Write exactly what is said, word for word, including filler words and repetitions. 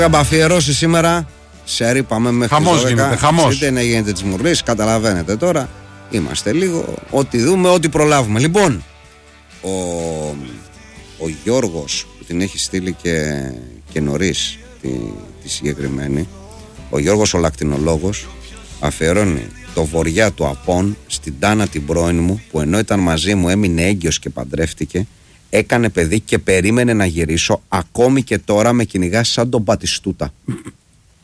Αφιερώσει σήμερα. Σέρι, πάμε μέχρι χαμός δώδεκα. γίνεται, χαμός. Είτε να γίνεται της μουρλής, καταλαβαίνετε τώρα. Είμαστε λίγο, ό,τι δούμε, ό,τι προλάβουμε. Λοιπόν, ο, ο Γιώργος που την έχει στείλει και, και νωρίς τη, τη συγκεκριμένη, ο Γιώργος ο λακτινολόγος, αφιερώνει το βοριά του Απών στην Τάνα την πρώην μου, που ενώ ήταν μαζί μου έμεινε έγκυος και παντρεύτηκε, έκανε παιδί και περίμενε να γυρίσω, ακόμη και τώρα με κυνηγά σαν τον Μπατιστούτα.